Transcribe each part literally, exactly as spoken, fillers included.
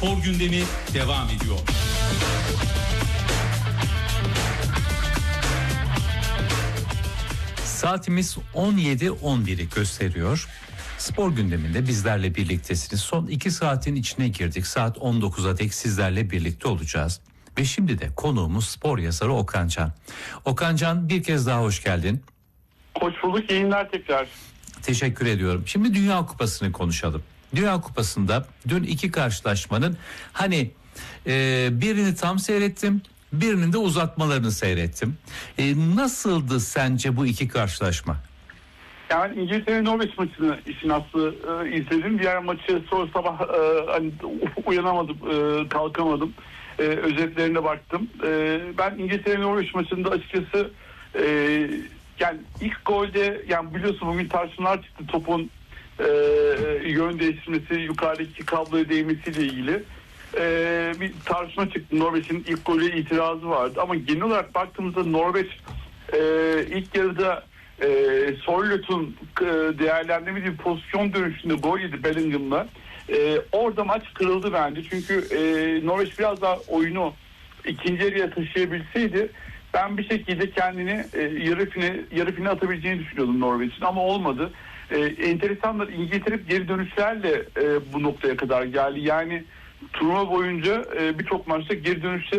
Spor gündemi devam ediyor. Saatimiz on yedi on biri gösteriyor. Spor gündeminde bizlerle birliktesiniz. Son iki saatin içine girdik. Saat on dokuza dek sizlerle birlikte olacağız. Ve şimdi de konuğumuz spor yazarı Okan Can. Okan Can, bir kez daha hoş geldin. Hoş bulduk, yayınlar tekrar. Teşekkür ediyorum. Şimdi Dünya Kupası'nı konuşalım. Dünya Kupası'nda dün iki karşılaşmanın hani e, birini tam seyrettim, birinin de uzatmalarını seyrettim. E, nasıldı sence bu iki karşılaşma? Yani İngiltere Norveç maçını işin aslı e, izledim. Diğer maçı sonra sabah e, hani, uyanamadım, e, kalkamadım. E, özetlerine baktım. E, ben İngiltere Norveç maçında açıkçası e, yani ilk golde, yani biliyorsun bugün tartışmalar çıktı topun e, yön değiştirmesi, yukarıdaki kabloya değmesiyle ilgili. Ee, bir tartışma çıktı. Norveç'in ilk golü itirazı vardı. Ama genel olarak baktığımızda Norveç e, ilk yarıda e, Sørloth'un e, değerlendirmediği bir pozisyon dönüşünde gol yedi Bellingham'la. E, orada maç kırıldı bence. Çünkü e, Norveç biraz daha oyunu ikinci yarıya taşıyabilseydi ben bir şekilde kendini e, yarı fine, yarı fine atabileceğini düşünüyordum Norveç'in, ama olmadı. E, enteresanlar, İngiltere geri dönüşlerle e, bu noktaya kadar geldi. Yani turnuva boyunca e, birçok maçta geri dönüşte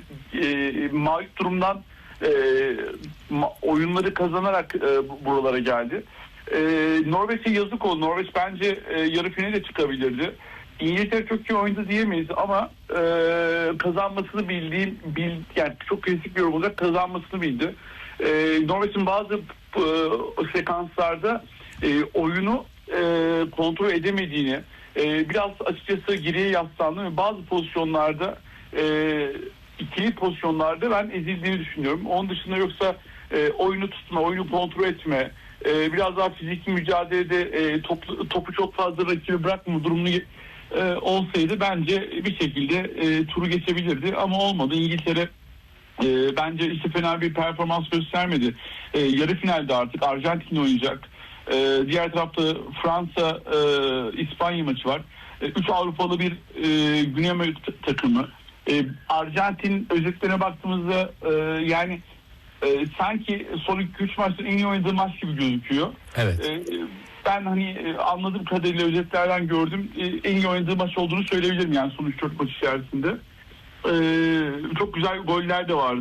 e, mağlup durumdan e, ma, oyunları kazanarak e, buralara geldi. E, Norveç'e yazık oldu. Norveç bence e, yarı finale de çıkabilirdi. İngiltere çok iyi oynadı diyemeyiz ama e, kazanmasını bildiğim, bil, yani çok klasik bir yorum olacak, kazanmasını bildi. E, Norveç'in bazı e, sekanslarda e, oyunu e, kontrol edemediğini, Ee, biraz açıkçası geriye yaslandı ve bazı pozisyonlarda e, ikili pozisyonlarda ben ezildiğini düşünüyorum. Onun dışında yoksa e, oyunu tutma, oyunu kontrol etme, e, biraz daha fiziki mücadelede e, topu, topu çok fazla rakibe bırakma durumu e, olsaydı bence bir şekilde e, turu geçebilirdi ama olmadı. İngiltere e, bence işte fena bir performans göstermedi. E, yarı finalde artık Arjantin oynayacak. Ee, diğer tarafta Fransa e, İspanya maçı var. E, üç Avrupalı bir e, Güney Amerika takımı. E, Arjantin özetlerine baktığımızda e, yani e, sanki son iki üç maçta en iyi oynadığı maç gibi gözüküyor. Evet. E, ben hani e, anladığım kadarıyla özetlerden gördüm. E, en iyi oynadığı maç olduğunu söyleyebilirim yani son üç dört maç içerisinde. E, çok güzel goller de vardı.